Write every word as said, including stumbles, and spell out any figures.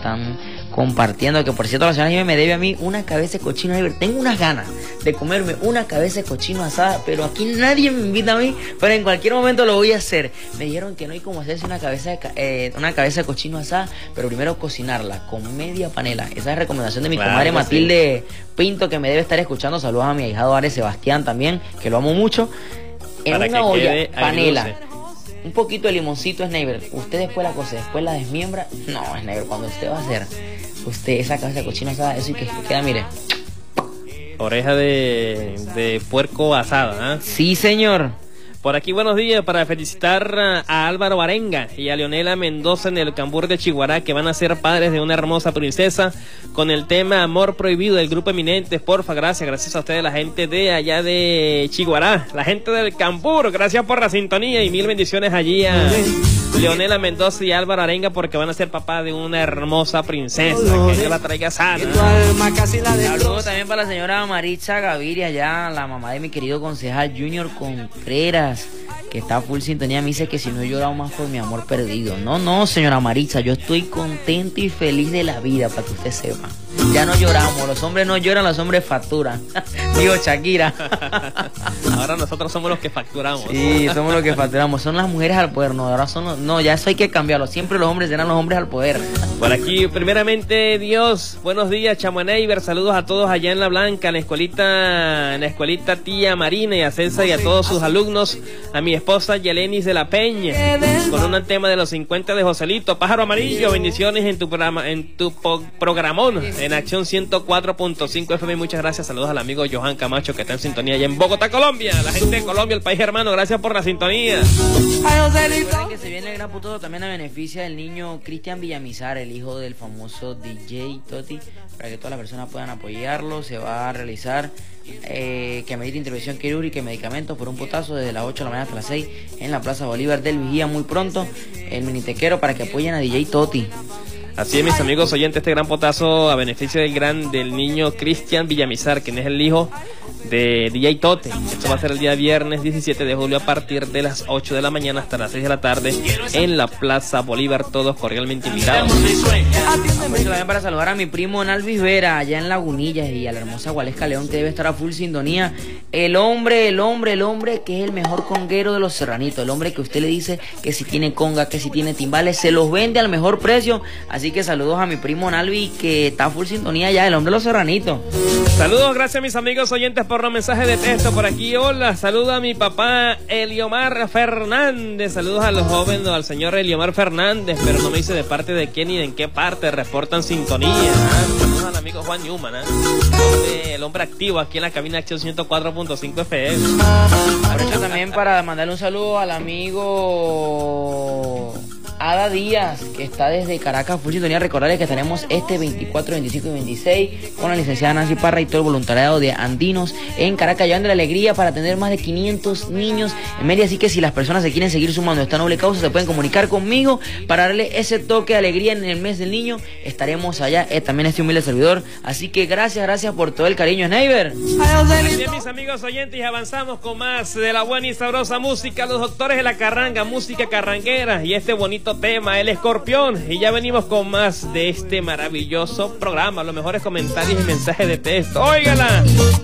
están compartiendo, que por cierto la señora me debe a mí una cabeza de cochino. Tengo unas ganas de comerme una cabeza de cochino asada, pero aquí nadie me invita a mí, pero en cualquier momento lo voy a hacer. Me dijeron que no hay como hacerse una cabeza de, eh, una cabeza de cochino asada, pero primero cocinarla con media panela. Esa es recomendación de mi claro, comadre Matilde sí. Pinto, que me debe estar escuchando. Saludos a mi ahijado Ares Sebastián también, que lo amo mucho. En Para una olla, panela, un poquito de limoncito, Sneiber. Usted después la cose, después la desmiembra. No, Sneiber, cuando usted va a hacer usted esa cabeza de cochino asada, eso y que queda, mire. Oreja de, de puerco asada, ¿eh? Sí, señor. Por aquí, buenos días, para felicitar a Álvaro Arenga y a Leonela Mendoza en el Cambur de Chiguará, que van a ser padres de una hermosa princesa, con el tema Amor Prohibido del grupo Eminentes. Porfa, gracias, gracias a ustedes, la gente de allá de Chiguará, la gente del Cambur, gracias por la sintonía y mil bendiciones allí a Leonela Mendoza y Álvaro Arenga, porque van a ser papás de una hermosa princesa, que Dios la traiga sana. Saludos también para la señora Maritza Gaviria, allá, la mamá de mi querido concejal Junior Contreras, que está full sintonía. Me dice que si no he llorado más por mi amor perdido. No, no, señora Maritza, yo estoy contento y feliz de la vida, para que usted sepa. Ya no lloramos, los hombres no lloran, los hombres facturan. Digo, Shakira. Ahora nosotros somos los que facturamos. Sí, somos los que facturamos. Son las mujeres al poder, no, ahora son los... No, ya eso hay que cambiarlo. Siempre los hombres serán los hombres al poder. Por aquí, primeramente, Dios, buenos días, Chamoneiber, saludos a todos allá en La Blanca, en la escuelita, en la escuelita Tía Marina y a César y a todos sus alumnos, a mi esposa Yelenis de la Peña, con un tema de los cincuenta de Joselito, Pájaro Amarillo, bendiciones en tu programa, en tu programón, en Acción ciento cuatro punto cinco F M. Muchas gracias, saludos al amigo Johan Camacho, que está en sintonía allá en Bogotá, Colombia, la gente de Colombia, el país hermano, gracias por la sintonía. Recuerden que se viene el gran puto también a beneficio del niño Cristian Villamizar, el hijo del famoso D J Toti, para que todas las personas puedan apoyarlo. Se va a realizar eh, que medita intervención quirúrgica y medicamentos por un potazo desde las ocho de la mañana hasta las seis en la Plaza Bolívar del Vigía. Muy pronto el minitequero, para que apoyen a D J Toti. Así es, mis amigos oyentes, este gran potazo a beneficio del gran del niño Cristian Villamizar, quien es el hijo de D J Tote. Esto va a ser el día viernes diecisiete de julio a partir de las ocho de la mañana hasta las seis de la tarde en la Plaza Bolívar, todos cordialmente invitados. Aprovecho también para saludar a mi primo Nalvis Vera allá en Lagunillas y a la hermosa Gualesca León, que debe estar a full sintonía. El hombre, el hombre, el hombre que es el mejor conguero de los serranitos, el hombre que usted le dice que si tiene conga, que si tiene timbales, se los vende al mejor precio. Así que saludos a mi primo Nalvi, que está a full sintonía ya, el hombre de los serranitos. Saludos, gracias mis amigos oyentes por los mensajes de texto por aquí. Hola, saludo a mi papá Eliomar Fernández, saludos a los jóvenes, al señor Eliomar Fernández, pero no me dice de parte de quién y de en qué parte reportan sintonía. ¿Ah? Saludos al amigo Juan Newman, ¿eh? El hombre activo aquí en la cabina Acción ciento cuatro punto cinco F M. Aprovecho también para mandarle un saludo al amigo Ada Díaz, que está desde Caracas, full sintonía. Recordarles que tenemos este veinticuatro, veinticinco y veintiséis con la licenciada Nancy Parra y todo el voluntariado de Andinos en Caracas, llevando la alegría para atender más de quinientos niños en Mérida. Así que si las personas se quieren seguir sumando a esta noble causa, se pueden comunicar conmigo para darle ese toque de alegría en el mes del niño. Estaremos allá, eh, también este humilde servidor. Así que gracias, gracias por todo el cariño, Sneiber. Así es, mis amigos oyentes, y avanzamos con más de la buena y sabrosa música, los doctores de la carranga, música carranguera y este bonito tema, El Escorpión. Y ya venimos con más de este maravilloso programa, los mejores comentarios y mensajes de texto. ¡Óigala!